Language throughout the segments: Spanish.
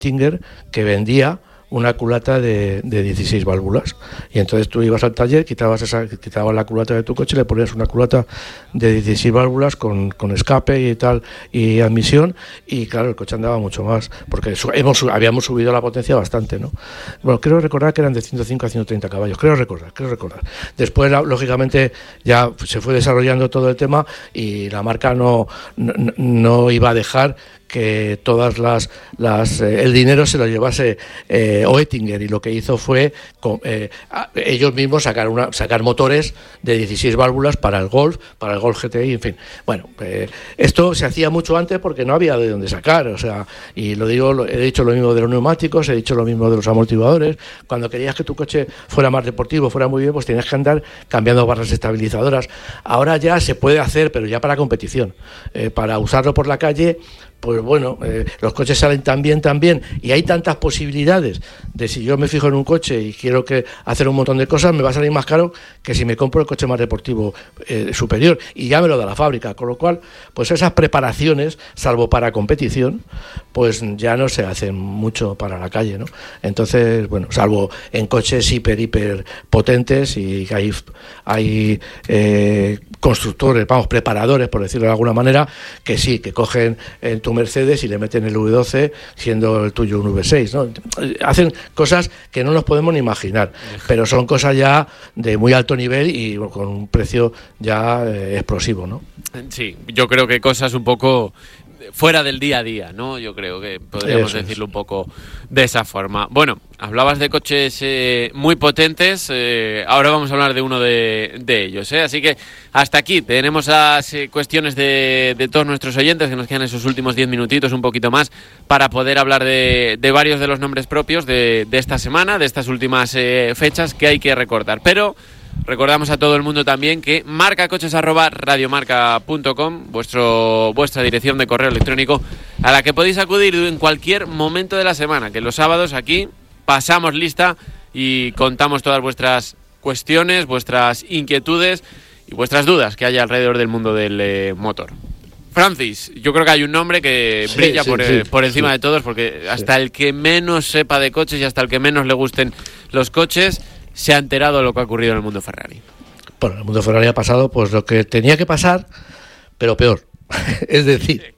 Oettinger que vendía una culata de 16 válvulas, y entonces tú ibas al taller, quitabas la culata de tu coche, le ponías una culata de 16 válvulas con escape y tal, y admisión, y claro, el coche andaba mucho más, porque habíamos subido la potencia bastante, ¿no? Bueno, creo recordar que eran de 105 a 130 caballos, creo recordar. Después, lógicamente, ya se fue desarrollando todo el tema, y la marca no iba a dejar que todas el dinero se lo llevase Oettinger, y lo que hizo fue ellos mismos sacar motores de 16 válvulas para el Golf GTI, en fin. Bueno, esto se hacía mucho antes porque no había de dónde sacar, o sea, y he dicho lo mismo de los neumáticos, he dicho lo mismo de los amortiguadores. Cuando querías que tu coche fuera más deportivo, fuera muy bien, pues tenías que andar cambiando barras estabilizadoras. Ahora ya se puede hacer, pero ya para competición. Para usarlo por la calle, pues bueno, los coches salen tan bien, y hay tantas posibilidades de, si yo me fijo en un coche y quiero hacer un montón de cosas, me va a salir más caro que si me compro el coche más deportivo superior, y ya me lo da la fábrica, con lo cual, pues esas preparaciones, salvo para competición, pues ya no se hacen mucho para la calle, ¿no? Entonces, bueno, salvo en coches hiper potentes, y hay constructores, preparadores, por decirlo de alguna manera, que sí, que cogen en tu Mercedes y le meten el V12 siendo el tuyo un V6, ¿no? Hacen cosas que no nos podemos ni imaginar, pero son cosas ya de muy alto nivel y con un precio ya explosivo, ¿no? Sí, yo creo que cosas un poco fuera del día a día, ¿no? Yo creo que podríamos decirlo un poco de esa forma. Bueno, hablabas de coches muy potentes, ahora vamos a hablar de uno de ellos, ¿eh? Así que hasta aquí tenemos las cuestiones de todos nuestros oyentes, que nos quedan esos últimos 10 minutitos, un poquito más, para poder hablar de varios de los nombres propios de esta semana, de estas últimas fechas que hay que recordar. Pero recordamos a todo el mundo también que marcacoches@radiomarca.com, vuestra dirección de correo electrónico, a la que podéis acudir en cualquier momento de la semana, que los sábados aquí pasamos lista y contamos todas vuestras cuestiones, vuestras inquietudes y vuestras dudas que haya alrededor del mundo del motor. Francis, yo creo que hay un nombre que brilla por encima de todos, porque hasta el que menos sepa de coches y hasta el que menos le gusten los coches se ha enterado de lo que ha ocurrido en el mundo Ferrari. Bueno, el mundo Ferrari ha pasado pues lo que tenía que pasar, pero peor. Es decir,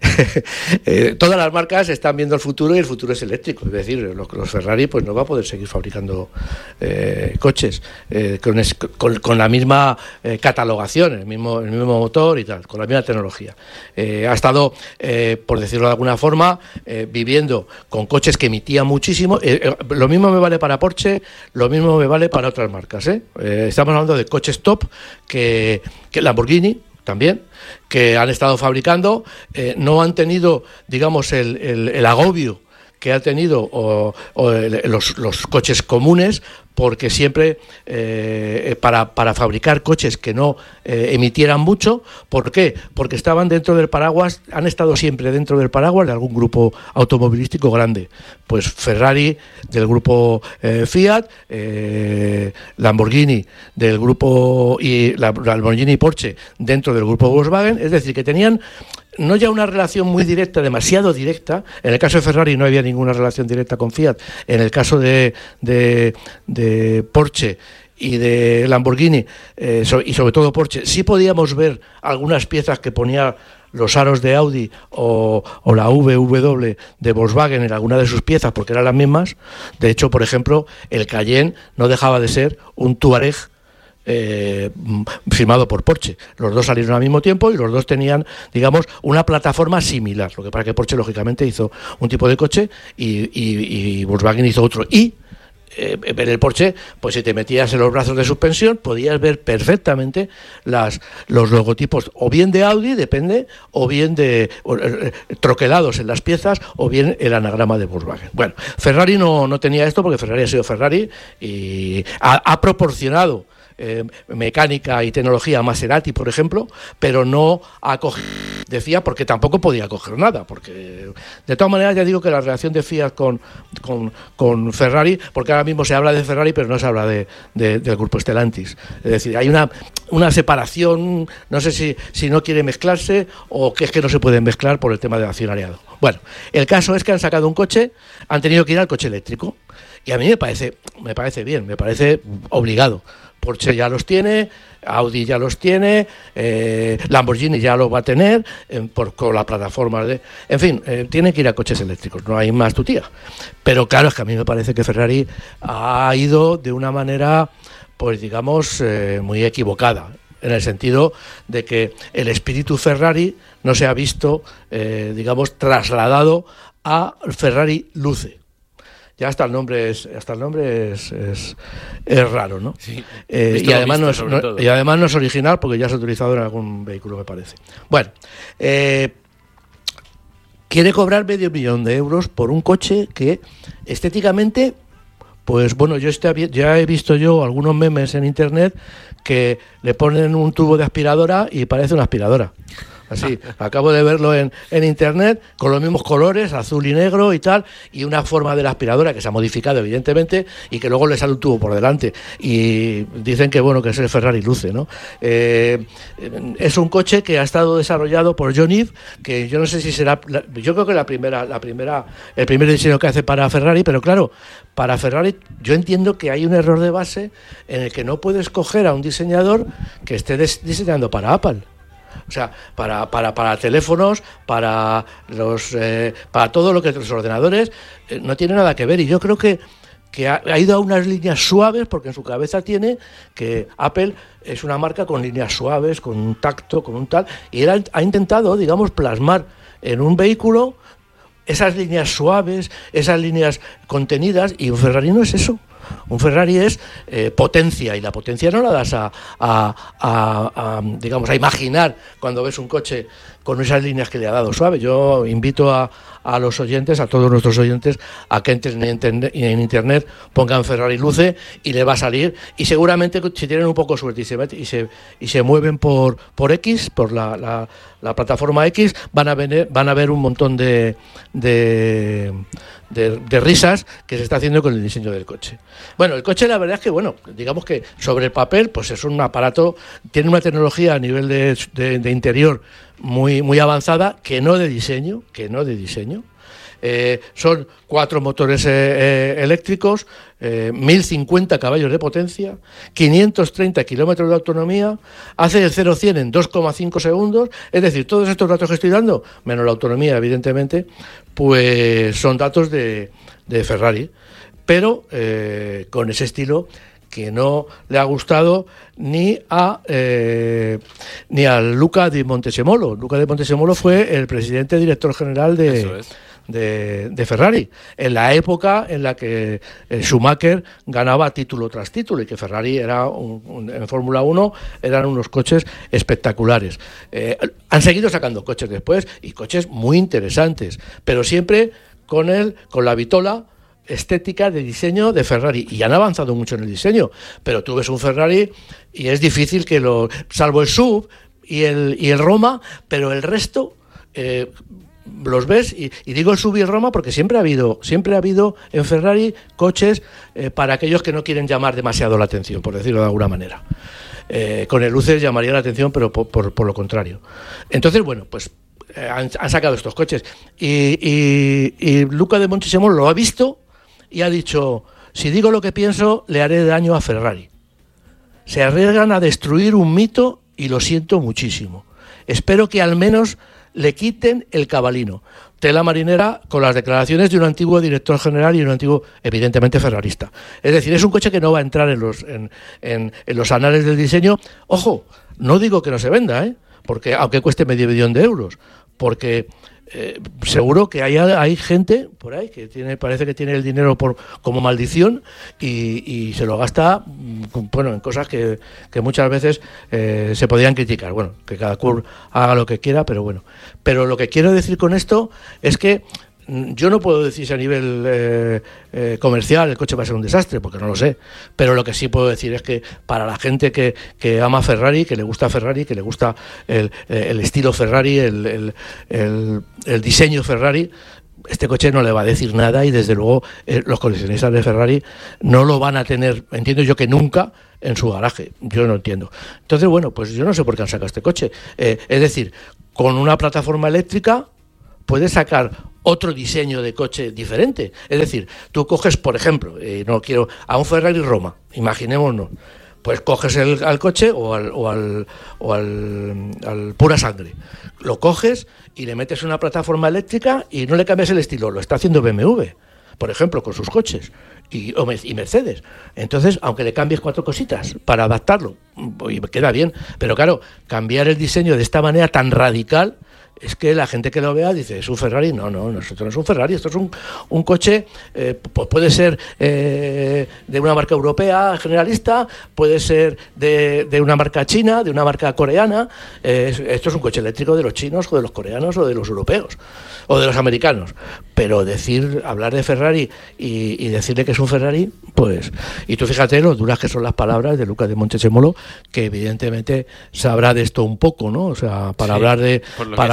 todas las marcas están viendo el futuro, y el futuro es eléctrico. Es decir, los Ferrari pues no va a poder seguir fabricando coches con la misma catalogación, el mismo motor y tal, con la misma tecnología. Ha estado, por decirlo de alguna forma, viviendo con coches que emitían muchísimo. Lo mismo me vale para Porsche, lo mismo me vale para otras marcas. Estamos hablando de coches top que Lamborghini también, que han estado fabricando, no han tenido, digamos, el agobio que ha tenido los coches comunes, porque siempre para fabricar coches que no emitieran mucho. ¿Por qué? Porque estaban dentro del paraguas, han estado siempre dentro del paraguas de algún grupo automovilístico grande. Pues Ferrari del grupo Fiat, Lamborghini del grupo, y Lamborghini y Porsche dentro del grupo Volkswagen. Es decir, que tenían no ya una relación muy directa, demasiado directa. En el caso de Ferrari no había ninguna relación directa con Fiat. En el caso de Porsche y de Lamborghini, y sobre todo Porsche, sí podíamos ver algunas piezas que ponía los aros de Audi o la VW de Volkswagen en alguna de sus piezas, porque eran las mismas. De hecho, por ejemplo, el Cayenne no dejaba de ser un Touareg firmado por Porsche. Los dos salieron al mismo tiempo y los dos tenían, digamos, una plataforma similar. Lo que pasa que Porsche, lógicamente, hizo un tipo de coche y Volkswagen hizo otro. Y en el Porsche, pues si te metías en los brazos de suspensión, podías ver perfectamente los logotipos, o bien de Audi, depende, o bien troquelados en las piezas, o bien el anagrama de Volkswagen. Bueno, Ferrari no tenía esto, porque Ferrari ha sido Ferrari y ha proporcionado mecánica y tecnología Maserati, por ejemplo, pero no ha cogido, decía, porque tampoco podía coger nada, porque de todas maneras ya digo que la relación de Fiat con Ferrari, porque ahora mismo se habla de Ferrari pero no se habla del grupo Stellantis, es decir, hay una separación, no sé si no quiere mezclarse o que es que no se pueden mezclar por el tema del accionariado. Bueno, el caso es que han sacado un coche, han tenido que ir al coche eléctrico, y a mí me parece bien, me parece obligado. Porsche ya los tiene, Audi ya los tiene, Lamborghini ya los va a tener con la plataforma de... En fin, tienen que ir a coches eléctricos, no hay más tutía. Pero claro, es que a mí me parece que Ferrari ha ido de una manera, pues digamos, muy equivocada, en el sentido de que el espíritu Ferrari no se ha visto, digamos, trasladado a Ferrari Luce. Ya hasta el nombre es raro, ¿no? Sí, y además no es original porque ya se ha utilizado en algún vehículo, me parece. Bueno, quiere cobrar $500,000 euros por un coche que estéticamente, pues bueno, ya he visto yo algunos memes en internet que le ponen un tubo de aspiradora y parece una aspiradora. Así, acabo de verlo en internet, con los mismos colores, azul y negro y tal, y una forma de la aspiradora que se ha modificado evidentemente y que luego le sale un tubo por delante. Y dicen que bueno, que es el Ferrari Luce, ¿no? Es un coche que ha estado desarrollado por John Ive, que yo no sé si será, yo creo que el primer diseño que hace para Ferrari, pero claro, para Ferrari yo entiendo que hay un error de base en el que no puedes coger a un diseñador que esté diseñando para Apple. O sea, para teléfonos, para todo lo que los ordenadores, no tiene nada que ver. Y yo creo que ha ido a unas líneas suaves, porque en su cabeza tiene que Apple es una marca con líneas suaves, con un tacto, con un tal, y él ha intentado, digamos, plasmar en un vehículo esas líneas suaves, esas líneas contenidas, y un Ferrari no es eso. Un Ferrari es potencia, y la potencia no la das digamos, a imaginar cuando ves un coche con esas líneas que le ha dado suave. Yo invito a los oyentes, a todos nuestros oyentes, a que entren en internet, pongan Ferrari Luce y le va a salir, y seguramente si tienen un poco de suerte y se mueven por X, por la plataforma X, van a ver un montón de risas que se está haciendo con el diseño del coche. Bueno, el coche la verdad es que, bueno, digamos que sobre el papel pues es un aparato, tiene una tecnología a nivel de interior muy, muy avanzada, que no de diseño. Son 4 motores eléctricos, 1050 caballos de potencia, 530 kilómetros de autonomía, hace el 0-100 en 2,5 segundos, es decir, todos estos datos que estoy dando, menos la autonomía evidentemente, pues son datos de Ferrari, pero con ese estilo que no le ha gustado ni a Luca di Montezemolo. Luca di Montezemolo fue el presidente director general de Ferrari, en la época en la que Schumacher ganaba título tras título y que Ferrari era en Fórmula 1 eran unos coches espectaculares. Han seguido sacando coches después, y coches muy interesantes, pero siempre con la vitola estética de diseño de Ferrari, y han avanzado mucho en el diseño, pero tú ves un Ferrari y es difícil salvo el SUV y el Roma, pero el resto los ves, y digo el SUV y el Roma porque siempre ha habido en Ferrari coches para aquellos que no quieren llamar demasiado la atención, por decirlo de alguna manera. Con el Luce llamaría la atención, pero por lo contrario. Entonces, bueno, pues han sacado estos coches, y Luca di Montezemolo lo ha visto y ha dicho: si digo lo que pienso, le haré daño a Ferrari. Se arriesgan a destruir un mito y lo siento muchísimo. Espero que al menos le quiten el cabalino. Tela marinera con las declaraciones de un antiguo director general y un antiguo, evidentemente, ferrarista. Es decir, es un coche que no va a entrar en los anales del diseño. Ojo, no digo que no se venda, porque aunque cueste $500,000 euros, porque seguro que hay gente por ahí que parece que tiene el dinero como maldición y se lo gasta, bueno, en cosas que muchas veces se podrían criticar. Bueno, que cada cual haga lo que quiera, pero bueno. Pero lo que quiero decir con esto es que yo no puedo decir si a nivel comercial el coche va a ser un desastre, porque no lo sé, pero lo que sí puedo decir es que para la gente que ama Ferrari, que le gusta Ferrari, que le gusta el estilo Ferrari, el diseño Ferrari, este coche no le va a decir nada, y desde luego los coleccionistas de Ferrari no lo van a tener, entiendo yo que nunca, en su garaje. Yo no entiendo. Entonces, bueno, pues yo no sé por qué han sacado este coche. Es decir, con una plataforma eléctrica puedes sacar otro diseño de coche diferente. Es decir, tú coges, por ejemplo, a un Ferrari Roma, imaginémonos, pues coges al coche o al pura sangre, lo coges y le metes una plataforma eléctrica y no le cambias el estilo. Lo está haciendo BMW, por ejemplo, con sus coches y Mercedes. Entonces, aunque le cambies 4 cositas para adaptarlo, y queda bien, pero claro, cambiar el diseño de esta manera tan radical, es que la gente que lo vea dice, ¿es un Ferrari? No, esto no es un Ferrari, esto es un coche, pues puede ser de una marca europea generalista, puede ser de una marca china, de una marca coreana. Esto es un coche eléctrico de los chinos o de los coreanos o de los europeos o de los americanos. Pero hablar de Ferrari y decirle que es un Ferrari, pues... Y tú fíjate lo duras que son las palabras de Luca di Montecemolo, que evidentemente sabrá de esto un poco, ¿no? O sea, para hablar de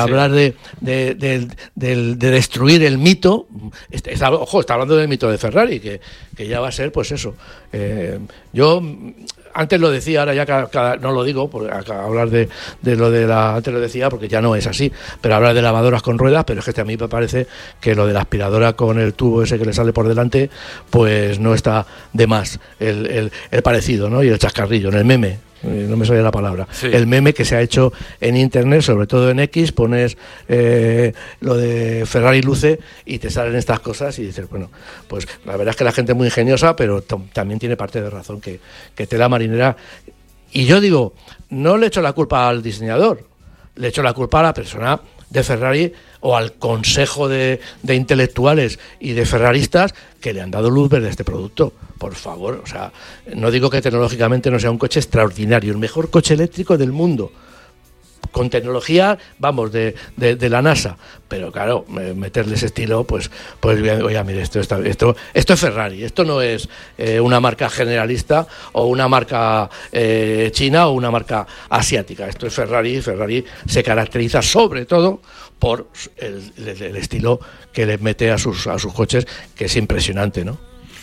destruir el mito. Está hablando del mito de Ferrari, que ya va a ser, pues eso. Yo antes lo decía, ahora ya no lo digo, porque hablar de lo de antes lo decía porque ya no es así, pero hablar de lavadoras con ruedas, pero es que a mí me parece que lo de la aspiradora con el tubo ese que le sale por delante, pues no está de más el parecido, ¿no? Y el chascarrillo, en el meme. No me sabía la palabra. Sí. El meme que se ha hecho en internet, sobre todo en X, pones lo de Ferrari luce y te salen estas cosas y dices, bueno, pues la verdad es que la gente es muy ingeniosa, pero también tiene parte de razón que tela marinera. Y yo digo, no le echo la culpa al diseñador, le echo la culpa a la persona de Ferrari o al consejo de intelectuales y de ferraristas que le han dado luz verde a este producto. Por favor, o sea, no digo que tecnológicamente no sea un coche extraordinario, el mejor coche eléctrico del mundo, con tecnología, vamos, de la NASA, pero claro, meterle ese estilo, pues oiga, mire, esto es Ferrari, esto no es una marca generalista o una marca china o una marca asiática, esto es Ferrari. Ferrari se caracteriza sobre todo por el estilo que le mete a sus coches, que es impresionante, ¿no?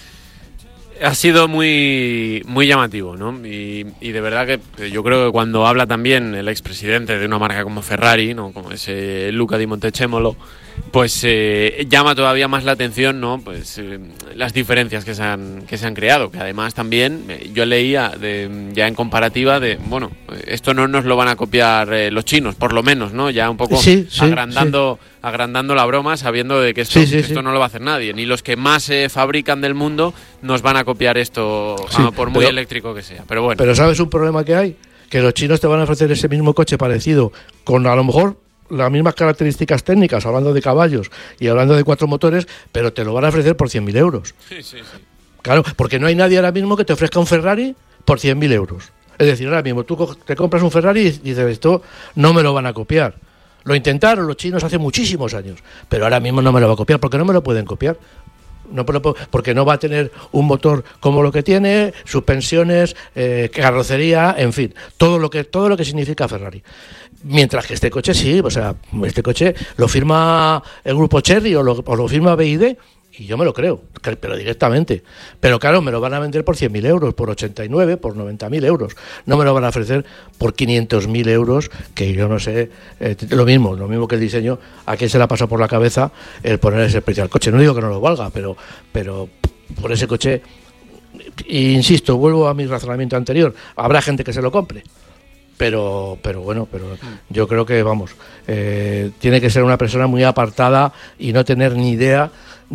Ha sido muy, muy llamativo, ¿no? Y de verdad que yo creo que cuando habla también el expresidente de una marca como Ferrari, ¿no? Como ese Luca di Montecemolo, pues llama todavía más la atención, ¿no? Pues las diferencias que se han creado, que además también yo leía ya en comparativa de, bueno, esto no nos lo van a copiar los chinos, por lo menos, ¿no? Ya un poco agrandando la broma, sabiendo de que esto no lo va a hacer nadie, ni los que más se fabrican del mundo nos van a copiar esto, por muy eléctrico que sea. Pero bueno. Pero ¿sabes un problema que hay? Que los chinos te van a ofrecer ese mismo coche parecido, con a lo mejor las mismas características técnicas, hablando de caballos y hablando de 4 motores, pero te lo van a ofrecer por 100.000 euros. Sí. Claro, porque no hay nadie ahora mismo que te ofrezca un Ferrari por 100.000 euros. Es decir, ahora mismo tú te compras un Ferrari y dices, esto no me lo van a copiar. Lo intentaron los chinos hace muchísimos años, pero ahora mismo no me lo va a copiar, porque no me lo pueden copiar. Porque no va a tener un motor como lo que tiene, suspensiones, carrocería, en fin, todo lo que significa Ferrari. Mientras que este coche sí, o sea, este coche lo firma el grupo Chery o lo firma BYD, y yo me lo creo, pero directamente. Pero claro, me lo van a vender por 100.000 euros, por 89, por 90.000 euros. No me lo van a ofrecer por 500.000 euros, que yo no sé, lo mismo que el diseño, a quién se le ha pasado por la cabeza el poner ese precio al coche. No digo que no lo valga, pero por ese coche, insisto, vuelvo a mi razonamiento anterior, habrá gente que se lo compre. Pero yo creo que, vamos, tiene que ser una persona muy apartada y no tener ni idea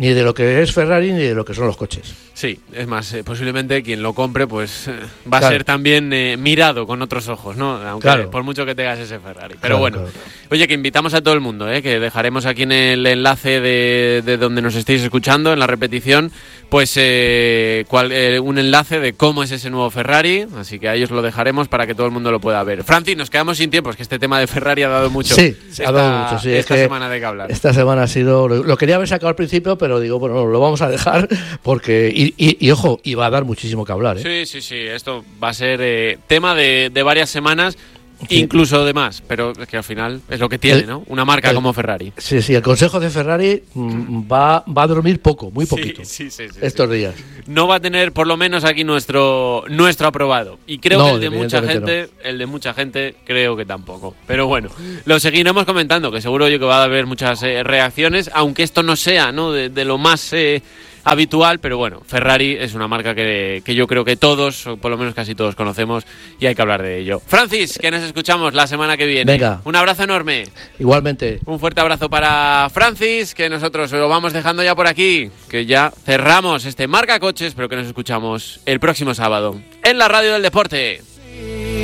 ni de lo que es Ferrari ni de lo que son los coches. Sí, es más, posiblemente quien lo compre pues va a ser también mirado con otros ojos, ¿no? Aunque por mucho que tengas ese Ferrari. Pero bueno, oye, que invitamos a todo el mundo, que dejaremos aquí en el enlace de donde nos estéis escuchando, en la repetición, pues un enlace de cómo es ese nuevo Ferrari, así que ahí os lo dejaremos para que todo el mundo lo pueda ver. Francis, nos quedamos sin tiempo, es que este tema de Ferrari ha dado mucho. Sí, ha dado mucho, sí. Esta semana de que hablar. Esta semana ha sido... Lo quería haber sacado al principio, pero digo, bueno, lo vamos a dejar porque... Y ojo, y va a dar muchísimo que hablar, ¿eh? Sí, esto va a ser tema de varias semanas, incluso de más, pero es que al final es lo que tiene, ¿no? Una marca como Ferrari. Sí, el consejo de Ferrari va a dormir poco, muy poquito, estos días. No va a tener, por lo menos aquí, nuestro aprobado. Y creo que el de mucha gente, creo que tampoco. Pero bueno, lo seguiremos comentando, que seguro yo que va a haber muchas reacciones, aunque esto no sea, ¿no? de lo más... habitual, pero bueno, Ferrari es una marca que yo creo que todos, o por lo menos casi todos conocemos, y hay que hablar de ello. Francis, que nos escuchamos la semana que viene. Venga. Un abrazo enorme. Igualmente. Un fuerte abrazo para Francis, que nosotros lo vamos dejando ya por aquí, que ya cerramos este Marca Coches, pero que nos escuchamos el próximo sábado en la Radio del Deporte.